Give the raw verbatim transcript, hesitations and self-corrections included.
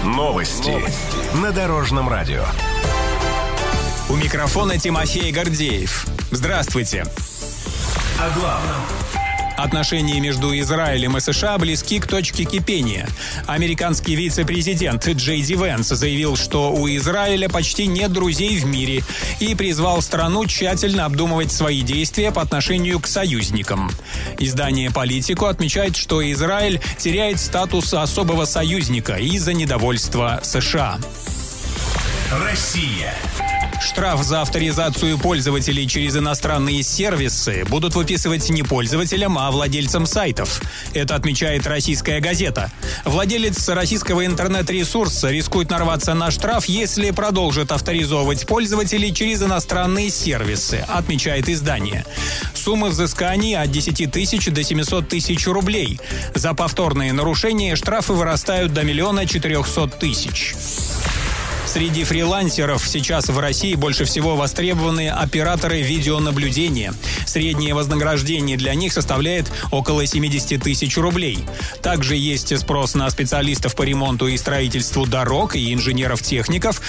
Новости. Новости на Дорожном радио. У микрофона Тимофей Гордеев. Здравствуйте. О главном. Отношения между Израилем и США близки к точке кипения. Американский вице-президент Джей Ди Венс заявил, что у Израиля почти нет друзей в мире, и призвал страну тщательно обдумывать свои действия по отношению к союзникам. Издание «Политико» отмечает, что Израиль теряет статус особого союзника из-за недовольства США. Россия. Штраф за авторизацию пользователей через иностранные сервисы будут выписывать не пользователям, а владельцам сайтов. Это отмечает «Российская газета». Владелец российского интернет-ресурса рискует нарваться на штраф, если продолжит авторизовывать пользователей через иностранные сервисы, отмечает издание. Суммы взысканий от десяти тысяч до семисот тысяч рублей. За повторные нарушения штрафы вырастают до миллиона четырехсот тысяч. Среди фрилансеров сейчас в России больше всего востребованы операторы видеонаблюдения. Среднее вознаграждение для них составляет около семидесяти тысяч рублей. Также есть спрос на специалистов по ремонту и строительству дорог и инженеров-техников,